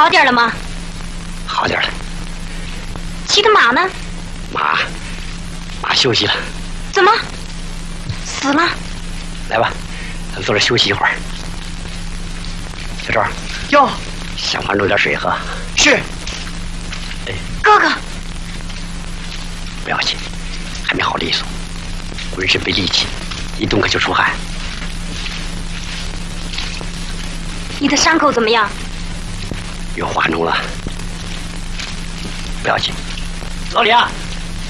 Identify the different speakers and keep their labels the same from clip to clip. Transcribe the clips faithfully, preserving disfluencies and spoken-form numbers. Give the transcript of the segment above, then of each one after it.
Speaker 1: 好点了吗？
Speaker 2: 好点了。
Speaker 1: 骑的马呢？
Speaker 2: 马，马休息了。
Speaker 1: 怎么？死了？
Speaker 2: 来吧，咱们坐这休息一会儿。小赵，
Speaker 3: 哟，
Speaker 2: 想法弄点水喝。
Speaker 3: 是。
Speaker 2: 哎，
Speaker 1: 哥哥，
Speaker 2: 不要紧，还没好利索，浑身没力气，一动可就出汗。
Speaker 1: 你的伤口怎么样？
Speaker 2: 有化脓了，不要紧。老李啊，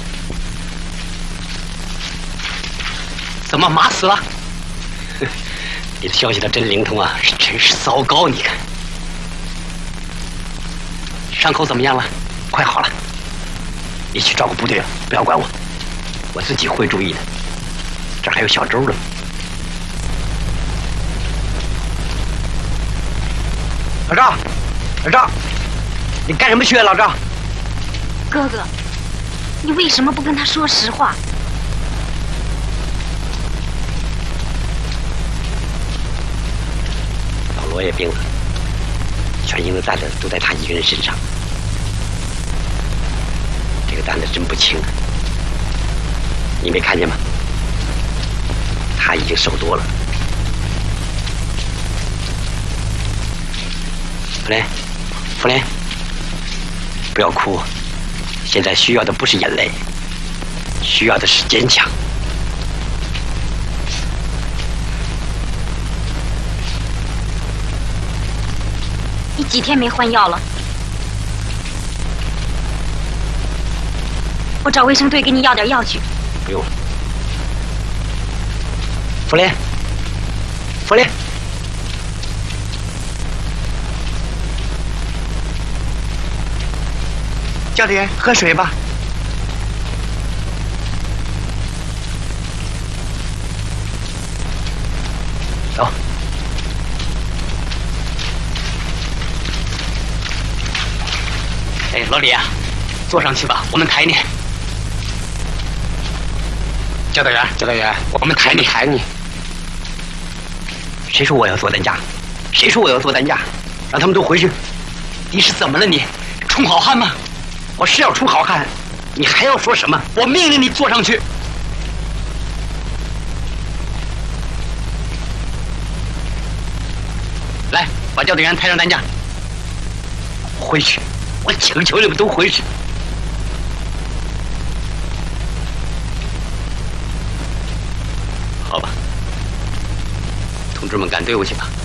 Speaker 2: 怎么马死了？你的消息倒真灵通啊，是真是糟糕！你看，伤口怎么样了？快好了，你去照顾部队了，不要管我，我自己会注意的。这还有小周呢。老赵，老赵，你干什么去啊？老赵，
Speaker 1: 哥哥，你为什么不跟他说实话？
Speaker 2: 老罗也病了，全营的担子都在他一个人身上，这个担子真不轻啊！你没看见吗？他已经瘦多了。弗莲，弗莲，不要哭，现在需要的不是眼泪，需要的是坚强。
Speaker 1: 你几天没换药了？我找卫生队给你要点药去。
Speaker 2: 不用了。弗莲，弗莲。
Speaker 3: 教导员，喝水吧。
Speaker 2: 走。哎，老李啊，坐上去吧，我们抬你。教导员，教导员，我们抬你，抬你。谁说我要做担架？谁说我要做担架？让他们都回去。你是怎么了你？充好汉吗？我是要充好汉，你还要说什么？我命令你坐上去。来，把教导员抬上担架。回去，我请求你们都回去。好吧，同志们，赶队伍去吧。